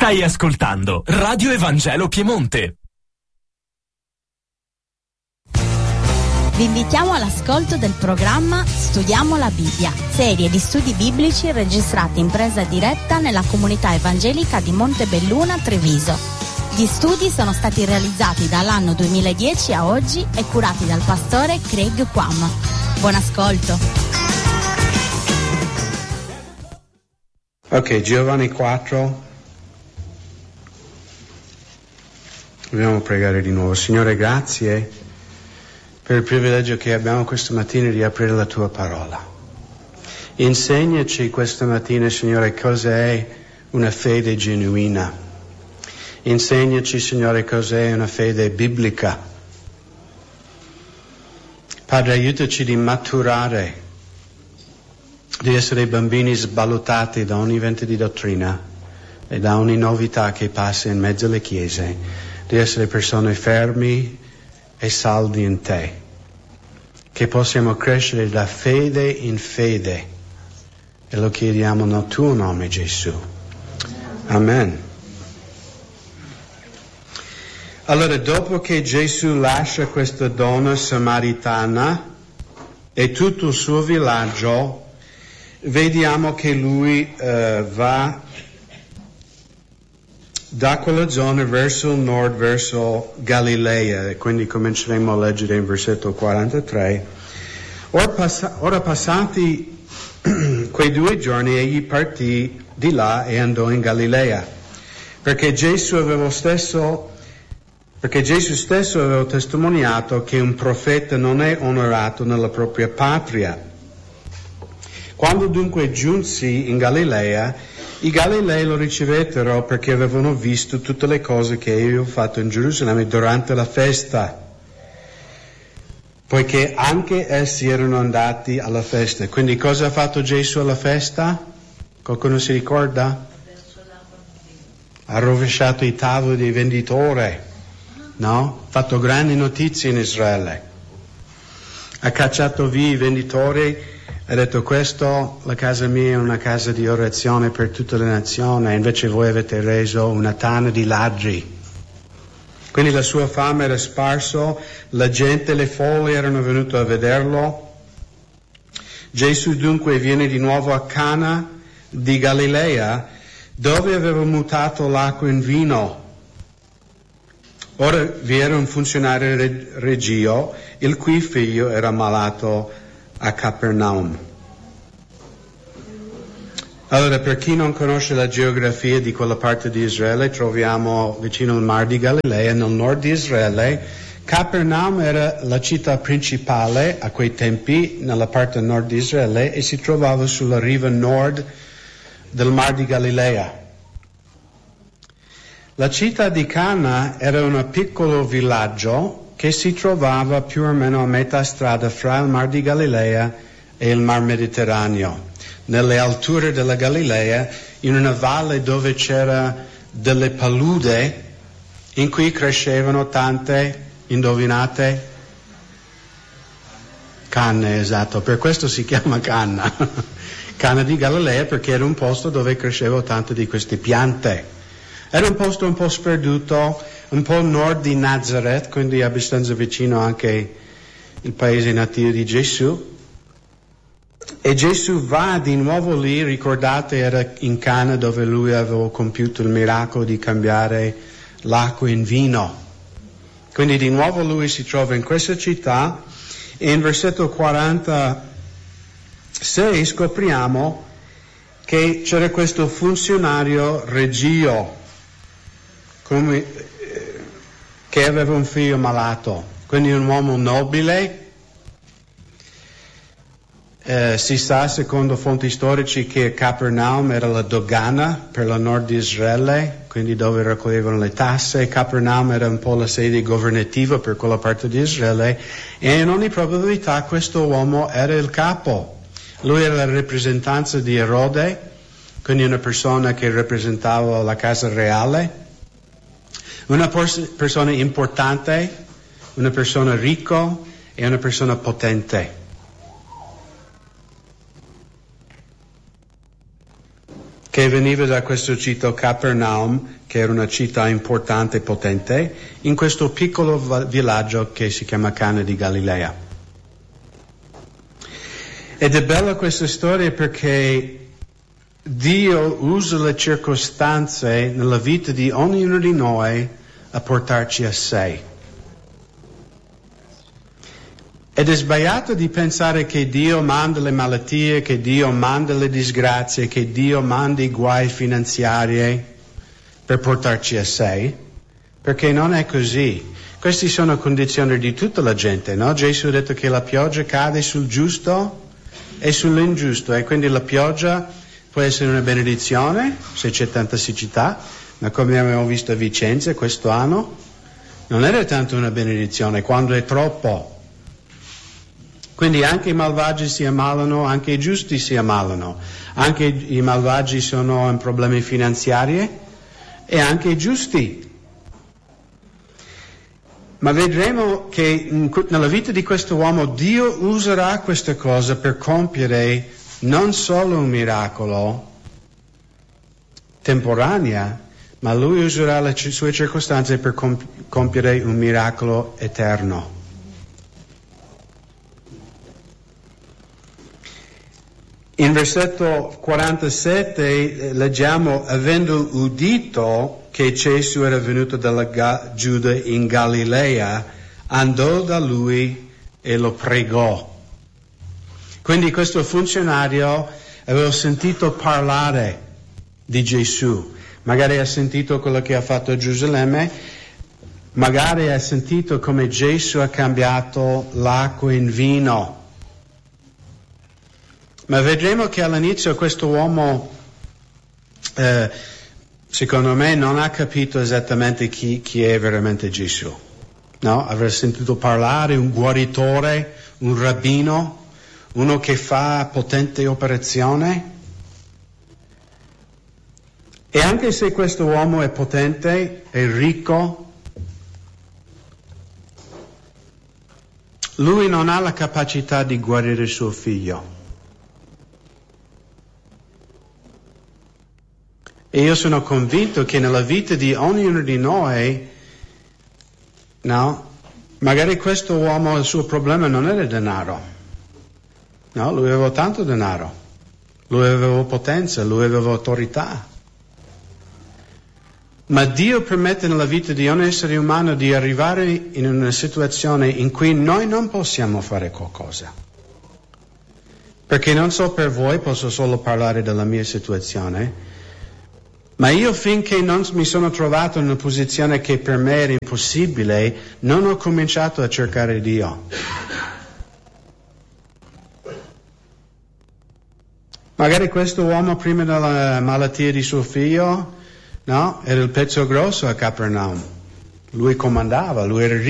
Stai ascoltando Radio Evangelo Piemonte. Vi invitiamo all'ascolto del programma Studiamo la Bibbia, serie di studi biblici registrati in presa diretta nella comunità evangelica di Montebelluna, Treviso. Gli studi sono stati realizzati dall'anno 2010 a oggi e curati dal pastore Craig Quam. Buon ascolto. Ok, Giovanni 4. Dobbiamo pregare di nuovo. Signore, grazie per il privilegio che abbiamo questa mattina di aprire la tua parola. Insegnaci questa mattina, Signore, cos'è una fede genuina. Insegnaci, Signore, cos'è una fede biblica. Padre, aiutaci di maturare, di essere bambini sballottati da ogni vento di dottrina e da ogni novità che passa in mezzo alle chiese, di essere persone fermi e saldi in te, che possiamo crescere da fede in fede, e lo chiediamo nel tuo nome, Gesù. Amen. Allora, dopo che Gesù lascia questa donna samaritana e tutto il suo villaggio, vediamo che lui va da quella zona verso il nord, verso Galilea, e quindi cominceremo a leggere in versetto 43. Ora passati quei 2 giorni, egli partì di là e andò in Galilea, perché Gesù stesso aveva testimoniato che un profeta non è onorato nella propria patria. Quando dunque giunsi in Galilea, i Galilei lo ricevettero perché avevano visto tutte le cose che io ho fatto in Gerusalemme durante la festa, poiché anche essi erano andati alla festa. Quindi cosa ha fatto Gesù alla festa? Qualcuno si ricorda? Ha rovesciato i tavoli dei venditori, no? Ha fatto grandi notizie in Israele. Ha cacciato via i venditori. Ha detto: questo, la casa mia è una casa di orazione per tutte le nazioni, invece voi avete reso una tana di ladri. Quindi la sua fama era sparso, la gente, le folle erano venute a vederlo. Gesù dunque viene di nuovo a Cana di Galilea, dove aveva mutato l'acqua in vino. Ora vi era un funzionario regio, il cui figlio era malato a Capernaum. Allora, per chi non conosce la geografia di quella parte di Israele, troviamo vicino al Mar di Galilea, nel nord di Israele. Capernaum era la città principale a quei tempi nella parte nord di Israele e si trovava sulla riva nord del Mar di Galilea. La città di Cana era un piccolo villaggio che si trovava più o meno a metà strada fra il Mar di Galilea e il Mar Mediterraneo, nelle alture della Galilea, in una valle dove c'era delle palude in cui crescevano tante, indovinate? Canne, esatto, per questo si chiama Cana. Cana di Galilea, perché era un posto dove crescevano tante di queste piante. Era un posto un po' sperduto, un po' a nord di Nazareth, quindi abbastanza vicino anche il paese nativo di Gesù. E Gesù va di nuovo lì, ricordate, era in Cana dove lui aveva compiuto il miracolo di cambiare l'acqua in vino. Quindi di nuovo lui si trova in questa città e in versetto 46 scopriamo che c'era questo funzionario regio che aveva un figlio malato, quindi un uomo nobile. Si sa, secondo fonti storici, che Capernaum era la dogana per il nord di Israele, quindi dove raccoglievano le tasse. Capernaum era un po' la sede governativa per quella parte di Israele, e in ogni probabilità questo uomo era il capo. Lui era la rappresentanza di Erode, quindi una persona che rappresentava la casa reale. Una persona importante, una persona ricca e una persona potente. che veniva da questo città Capernaum, che era una città importante e potente, in questo piccolo villaggio che si chiama Cana di Galilea. Ed è bella questa storia perché Dio usa le circostanze nella vita di ognuno di noi a portarci a sé. Ed è sbagliato di pensare che Dio manda le malattie, che Dio manda le disgrazie, che Dio manda i guai finanziari per portarci a sé, perché non è così. Queste sono condizioni di tutta la gente, no? Gesù ha detto che la pioggia cade sul giusto e sull'ingiusto, e quindi la pioggia può essere una benedizione se c'è tanta siccità, ma come abbiamo visto a Vicenza questo anno, non era tanto una benedizione quando è troppo. Quindi anche i malvagi si ammalano, anche i giusti si ammalano, anche i malvagi sono in problemi finanziari e anche i giusti. Ma vedremo che nella vita di questo uomo Dio userà questa cosa per compiere non solo un miracolo temporaneo, ma lui userà le sue circostanze per compiere un miracolo eterno. In versetto 47 leggiamo, avendo udito che Gesù era venuto dalla Giuda in Galilea, andò da lui e lo pregò. Quindi questo funzionario aveva sentito parlare di Gesù, magari ha sentito quello che ha fatto a Gerusalemme, magari ha sentito come Gesù ha cambiato l'acqua in vino. Ma vedremo che all'inizio questo uomo, secondo me, non ha capito esattamente chi è veramente Gesù. No? Avrà sentito parlare un guaritore, un rabbino, uno che fa potente operazione. E anche se questo uomo è potente, è ricco, lui non ha la capacità di guarire suo figlio. E io sono convinto che nella vita di ognuno di noi, no, magari questo uomo, il suo problema non era denaro. No, lui aveva tanto denaro, lui aveva potenza, lui aveva autorità. Ma Dio permette nella vita di ogni essere umano di arrivare in una situazione in cui noi non possiamo fare qualcosa. Perché non so per voi, posso solo parlare della mia situazione, ma io finché non mi sono trovato in una posizione che per me era impossibile, non ho cominciato a cercare Dio. Magari questo uomo prima della malattia di suo figlio, no, era il pezzo grosso a Capernaum. Lui comandava, lui era